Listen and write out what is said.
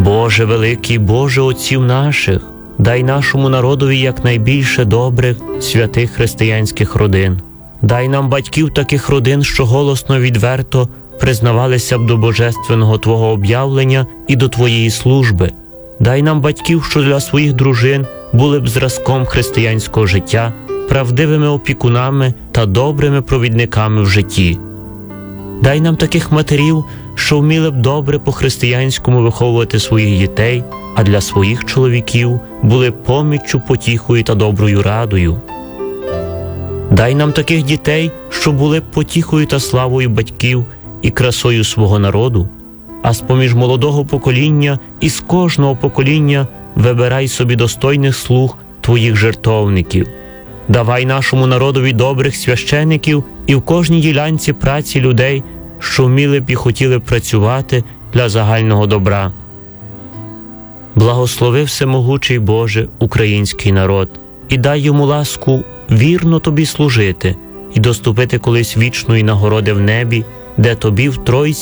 Боже великий, Боже отців наших, дай нашому народові якнайбільше добрих, святих християнських родин. Дай нам батьків таких родин, що голосно відверто признавалися б до божественного Твого об'явлення і до Твоєї служби. Дай нам батьків, що для своїх дружин були б зразком християнського життя, правдивими опікунами та добрими провідниками в житті. Дай нам таких матерів, що вміли б добре по-християнському виховувати своїх дітей, а для своїх чоловіків були поміччю, потіхою та доброю радою. Дай нам таких дітей, що були б потіхою та славою батьків і красою свого народу, а з-поміж молодого покоління і з кожного покоління вибирай собі достойних слуг Твоїх жертовників. Давай нашому народові добрих священиків і в кожній ділянці праці людей, що вміли б і хотіли б працювати для загального добра. Благослови всемогучий Боже український народ і дай йому ласку вірно Тобі служити і доступити колись вічної нагороди в небі, де Тобі в Тройці